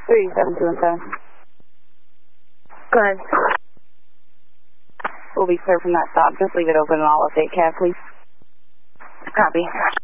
3727. Go ahead. We'll be clear from that stop. Just leave it open and I'll update CAD, please. Copy.